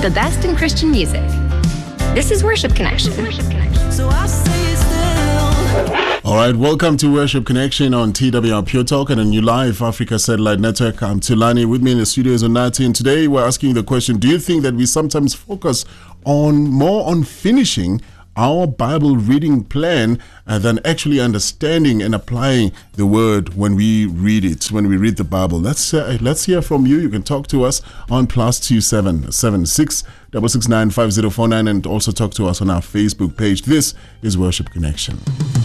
the best in Christian music. This is Worship Connection. So I say still. All right, welcome to Worship Connection on TWR Pure Talk and a New Life Africa Satellite Network. I'm Tulani. With me in the studio is Onati, and today we're asking the question: do you think that we sometimes focus more on finishing our Bible reading plan than actually understanding and applying the word when we read it, when we read the Bible? Let's hear from you. You can talk to us on +277 669 5049 and also talk to us on our Facebook page. This is Worship Connection.